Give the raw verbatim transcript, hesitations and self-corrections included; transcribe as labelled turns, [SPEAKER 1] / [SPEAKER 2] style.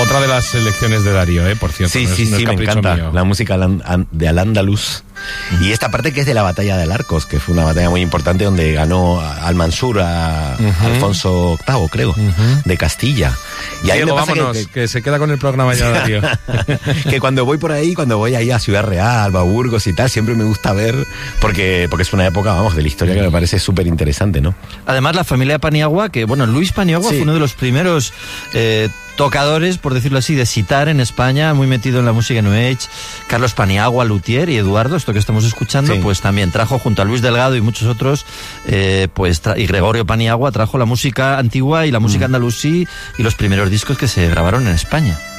[SPEAKER 1] Otra de las selecciones de Darío, ¿eh? Por cierto.
[SPEAKER 2] Sí,
[SPEAKER 1] no
[SPEAKER 2] sí,
[SPEAKER 1] es, no
[SPEAKER 2] sí,
[SPEAKER 1] es
[SPEAKER 2] me encanta.
[SPEAKER 1] mío.
[SPEAKER 2] La música de Al-Ándalus. Uh-huh. Y esta parte que es de la batalla del Arcos, que fue una batalla muy importante donde ganó Al-Mansur a uh-huh. Alfonso octavo, creo, uh-huh. de Castilla. Y ahí
[SPEAKER 1] Diego,
[SPEAKER 2] me pasa
[SPEAKER 1] vámonos,
[SPEAKER 2] que,
[SPEAKER 1] que, que se queda con el programa ya, Darío.
[SPEAKER 2] Que cuando voy por ahí, cuando voy ahí a Ciudad Real, a Burgos y tal, siempre me gusta ver, porque, porque es una época, vamos, de la historia que me parece súper interesante, ¿no?
[SPEAKER 3] Además, la familia Paniagua, que, bueno, Luis Paniagua sí. fue uno de los primeros eh, tocadores, por decirlo así, de sitar en España, muy metido en la música New Age. Carlos Paniagua, luthier, y Eduardo, esto que estamos escuchando, sí. pues también trajo junto a Luis Delgado y muchos otros, eh, pues tra- y Gregorio Paniagua trajo la música antigua y la música mm. andalusí y los primeros discos que se grabaron en España.